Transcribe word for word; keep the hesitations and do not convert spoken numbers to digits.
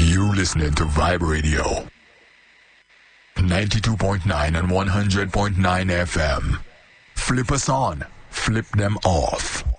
You listening to Vibe Radio. ninety-two point nine and one hundred point nine F M. Flip us on, flip them off.